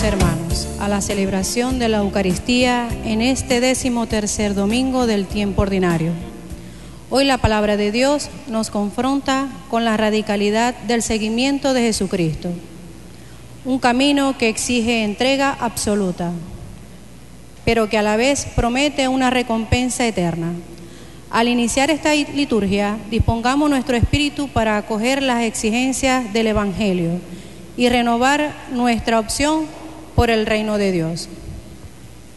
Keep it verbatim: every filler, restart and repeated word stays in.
hermanos, a la celebración de la Eucaristía en este décimo tercer domingo del tiempo ordinario. Hoy la palabra de Dios nos confronta con la radicalidad del seguimiento de Jesucristo, un camino que exige entrega absoluta, pero que a la vez promete una recompensa eterna. Al iniciar esta liturgia, dispongamos nuestro espíritu para acoger las exigencias del Evangelio y renovar nuestra opción por el reino de Dios.